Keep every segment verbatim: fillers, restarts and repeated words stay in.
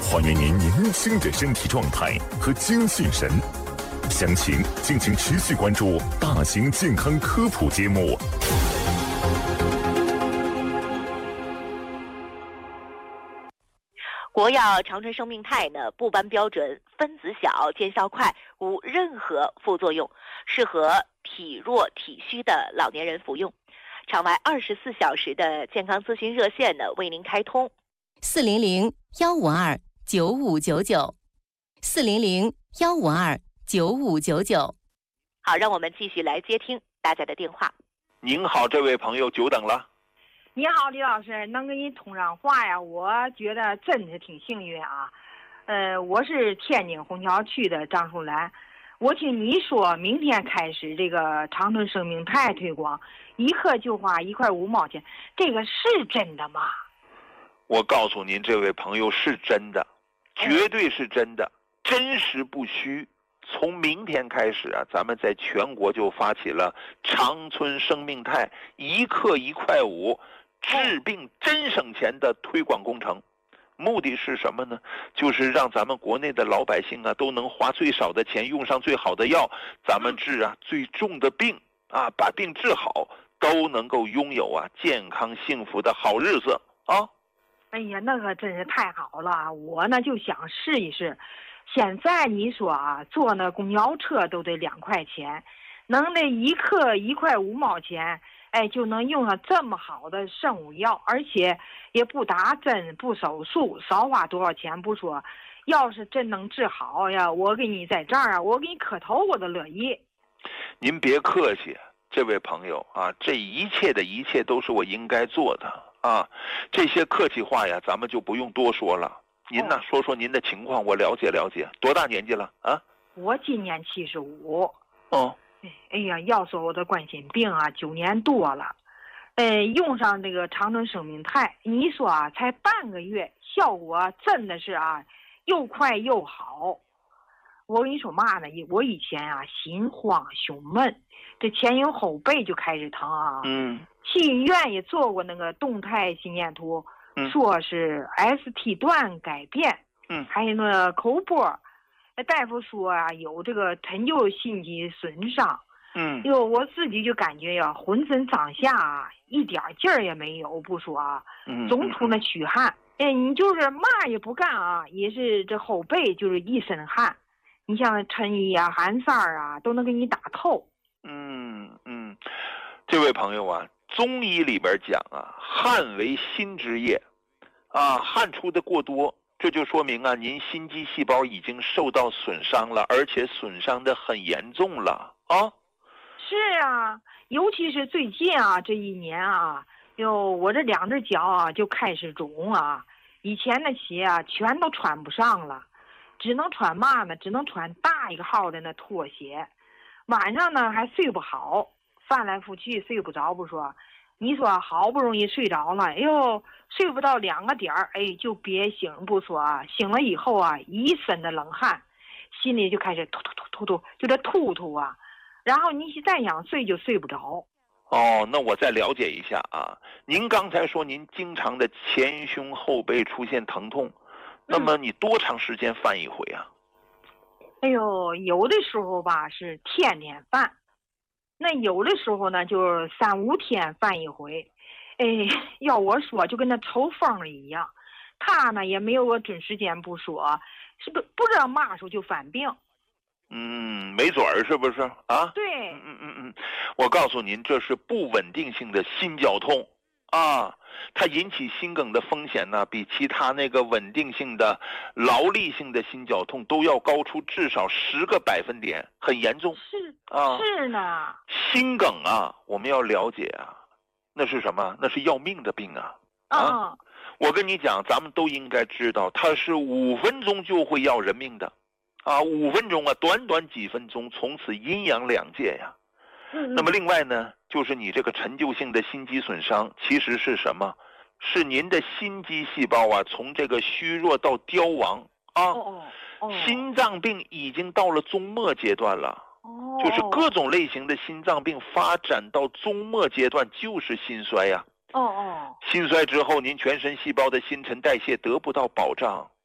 还原您年轻的身体状态和精气神。详情敬请持续关注大型健康科普节目。 国药长春生命肽呢，不斑标准，分子小，见效快，无任何副作用，适合体弱体虚的老年人服用。场外二十四小时的健康咨询热线呢，为您开通四零零幺五二九五九九，四零零幺五二九五九九。 好，让我们继续来接听大家的电话。 您好，这位朋友，久等了。 你好，李老师，能跟你通上话呀？我觉得真是挺幸运啊。呃，我是天津虹桥区的张淑兰。我听你说明天开始这个长春生命肽推广，一克就花一块五毛钱，这个是真的吗？ 我告诉您，这位朋友是真的，绝对是真的，真实不虚。从明天开始啊，咱们在全国就发起了长春生命肽一克一块五治病真省钱的推广工程。目的是什么呢？就是让咱们国内的老百姓啊都能花最少的钱用上最好的药，咱们治啊最重的病啊，把病治好，都能够拥有啊健康幸福的好日子啊。 哎呀，那个真是太好了，我呢就想试一试。现在你说啊，坐那公交车都得两块钱，能那一克一块五毛钱，哎，就能用上这么好的生物药，而且也不打针不手术，少花多少钱不说，要是真能治好呀，我给你在这儿啊，我给你磕头我都乐意。 您别客气，这位朋友啊，这一切的一切都是我应该做的啊，这些客气话呀，咱们就不用多说了。您呢，说说您的情况，我了解了解。多大年纪了啊？ 我今年七十五。 哦。 哎呀，要说我的冠心病啊，九年多了。呃，用上这个长春生命肽，你说啊，才半个月，效果真的是啊，又快又好。我跟你说嘛呢，我以前啊心慌胸闷，这前胸后背就开始疼啊。 嗯。 去医院也做过那个动态心电图。 嗯、 说是 S T 段改变， 嗯， 还有那口波，大夫说啊有这个陈旧心肌损伤， 嗯， 哟，我自己就感觉呀、啊，浑身上下、啊、一点劲儿也没有，不说啊， 嗯， 总出那虚汗，哎，你就是嘛也不干啊，也是这后背就是一身汗，你像衬衣啊、汗衫啊都能给你打透。 嗯嗯，这位朋友啊，中医里边讲啊，汗为心之液。啊，汗出的过多，这就说明啊，您心肌细胞已经受到损伤了，而且损伤的很严重了啊。 是啊，尤其是最近啊，这一年啊，哟，我这两只脚啊就开始肿啊，以前的鞋啊全都穿不上了，只能穿嘛呢？只能穿大一个号的那拖鞋，晚上呢还睡不好，翻来覆去睡不着不说。你说好不容易睡着了，哎呦，睡不到两个点儿，哎，就憋醒不说啊，醒了以后啊，一身的冷汗，心里就开始突突突突突，就这突突啊，然后你再想睡就睡不着。 哦，那我再了解一下啊，您刚才说您经常的前胸后背出现疼痛，那么你多长时间犯一回啊？ 哎呦，有的时候吧是天天犯。那有的时候呢，就是三五天犯一回，哎，要我说就跟那抽风了一样。他呢也没有个准时间不说，是不不知道嘛时候就犯病。 嗯，没准儿是不是啊？ 对， 嗯嗯嗯，我告诉您，这是不稳定性的心绞痛啊，它引起心梗的风险呢，比其他那个稳定性的、劳力性的心绞痛都要高出至少十个百分点，很严重。 是啊， 是呢。 心梗啊，我们要了解啊，那是什么？那是要命的病啊！啊， 嗯、 我跟你讲，咱们都应该知道，它是五分钟就会要人命的，啊，五分钟啊，短短几分钟，从此阴阳两界呀。 嗯、 那么另外呢，就是你这个陈旧性的心肌损伤，其实是什么？是您的心肌细胞啊，从这个虚弱到凋亡啊。 哦哦、 心脏病已经到了终末阶段了。 哦， 就是各种类型的心脏病发展到终末阶段，就是心衰呀、 啊。哦哦， 心衰之后，您全身细胞的新陈代谢得不到保障，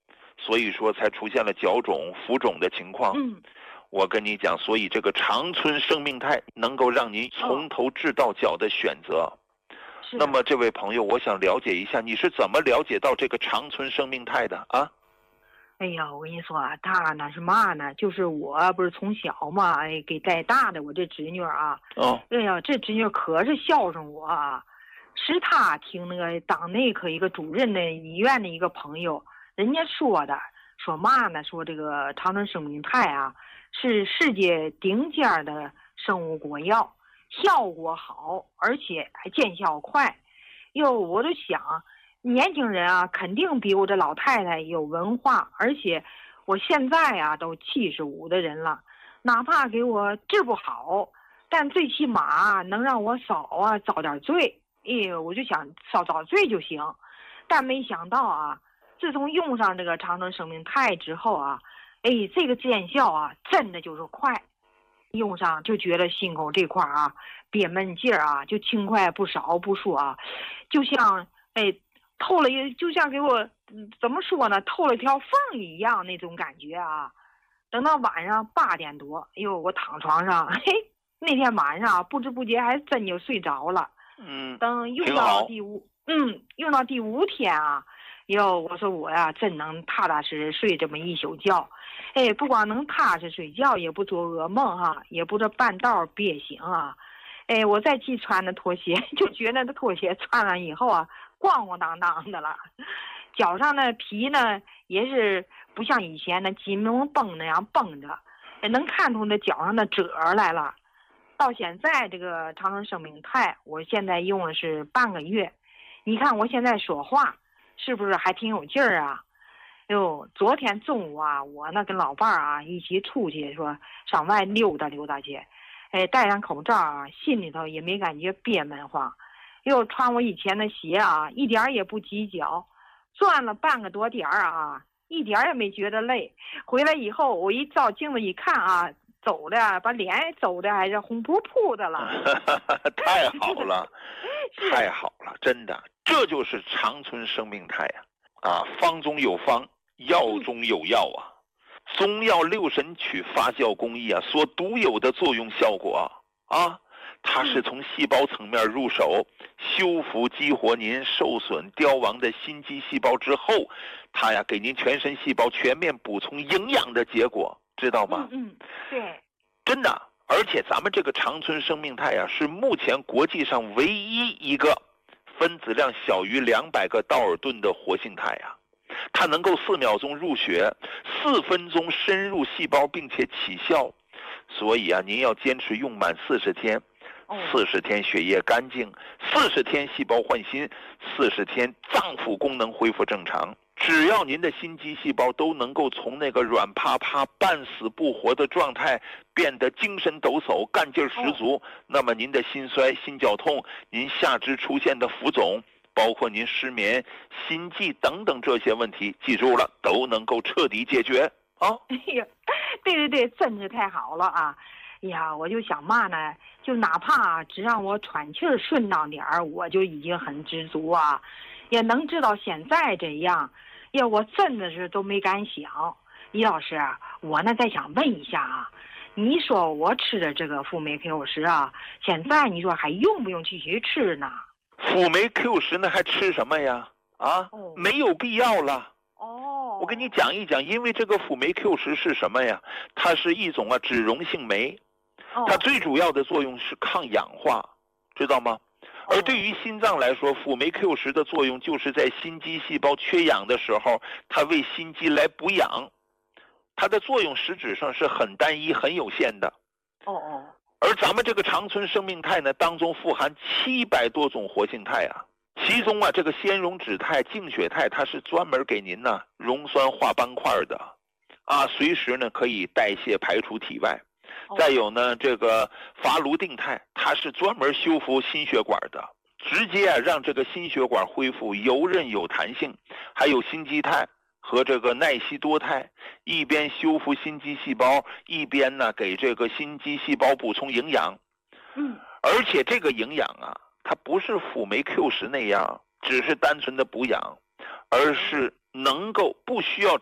所以说才出现了脚肿、浮肿的情况。 嗯， 我跟你讲，所以这个长春生命肽能够让您从头治到脚的选择。 是。 那么这位朋友，我想了解一下，你是怎么了解到这个长春生命肽的啊？ 哎呀，我跟你说啊，他呢是嘛呢？就是我不是从小嘛，哎，给带大的我这侄女啊。 哦。 哎呀，这侄女可是孝顺我啊。是他听那个当内科一个主任的医院的一个朋友，人家说的，说嘛呢？说这个长春生命肽啊，是世界顶尖的生物果药，效果好，而且还见效快。哟，我就想，年轻人啊，肯定比我这老太太有文化，而且我现在啊都七十五的人了，哪怕给我治不好，但最起码能让我少啊遭点罪。哎，我就想少遭罪就行。但没想到啊，自从用上这个长春生命肽之后啊，哎，这个见效啊真的就是快，用上就觉得心口这块啊憋闷劲儿啊就轻快不少不说啊，就像哎透了一，就像给我、嗯、怎么说呢，透了一条缝一样那种感觉啊。等到晚上八点多，哎呦，我躺床上，嘿，那天晚上不知不觉还真就睡着了。 嗯， 等用到第五，嗯，用到第五天啊，哟，我说我呀，真能踏踏实实睡这么一宿觉，哎，不光能踏实睡觉，也不做噩梦哈，也不这半道憋醒啊，哎，我再去穿的拖鞋，就觉得那拖鞋穿上以后啊，咣咣当当的了，脚上的皮呢也是不像以前那紧绷绷那样绷着，也能看出那脚上的褶来了。到现在这个长春生命肽，我现在用的是半个月，你看我现在说话是不是还挺有劲儿啊？哟，昨天中午啊，我那跟老伴儿啊一起出去说上外溜达溜达去，哎，戴上口罩啊，心里头也没感觉憋闷慌。又穿我以前的鞋啊，一点也不挤脚，转了半个多点儿啊，一点也没觉得累。回来以后我一照镜子一看啊，走的把脸走的还是红扑扑的了。 太好了，太好了，真的，这就是长春生命肽呀！啊，方中有方，药中有药啊。中药六神曲发酵工艺啊，所独有的作用效果啊，它是从细胞层面入手，修复激活您受损凋亡的心肌细胞之后，它呀给您全身细胞全面补充营养的结果。知道吗？ 嗯嗯，对， 真的，而且咱们这个长春生命肽啊，是目前国际上唯一一个分子量小于两百个道尔顿的活性肽啊，它能够四秒钟入血，四分钟深入细胞，并且起效。所以啊，您要坚持用满四十天，四十天血液干净，四十天细胞换新，四十天脏腑功能恢复正常。只要您的心肌细胞都能够从那个软趴趴、半死不活的状态变得精神抖擞、干劲十足，那么您的心衰、心绞痛，您下肢出现的浮肿，包括您失眠、心悸等等这些问题，记住了，都能够彻底解决啊！ 哎呀，对对对，真是太好了啊！哎呀，我就想嘛呢，就哪怕只让我喘气儿顺当点儿，我就已经很知足啊。也能知道现在这样，呀，我真的是都没敢想。李老师，我呢再想问一下啊，你说我吃的这个辅酶 Q 十啊，现在你说还用不用继续吃呢？ 辅酶 Q 十呢还吃什么呀？啊，哦、没有必要了。 哦， 我跟你讲一讲，因为这个辅酶 Q 十是什么呀？它是一种啊脂溶性酶，它最主要的作用是抗氧化，知道吗？而对于心脏来说，辅酶 Q 十的作用就是在心肌细胞缺氧的时候，它为心肌来补氧，它的作用实质上是很单一、很有限的。 哦哦。 而咱们这个长春生命肽呢，当中富含七百多种活性肽啊，其中啊这个纤溶脂肽、净血肽，它是专门给您呢溶酸化斑块的，啊，随时呢可以代谢排出体外。再有呢，这个伐卢定肽，它是专门修复心血管的，直接啊让这个心血管恢复油韧有弹性。还有心肌肽和这个奈西多肽，一边修复心肌细胞，一边呢给这个心肌细胞补充营养。 嗯， 而且这个营养啊，它不是辅酶 Q 十那样，只是单纯的补养，而是能够不需要